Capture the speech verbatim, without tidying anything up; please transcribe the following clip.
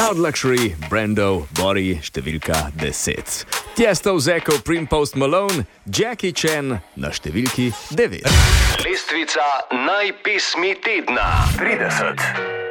Loud Luxury, Brando, Bori, številka deset. Tiesto, Zeko, Prim, Post Malone, Jackie Chan na številki devet. Lestvica najpismi tedna trideset.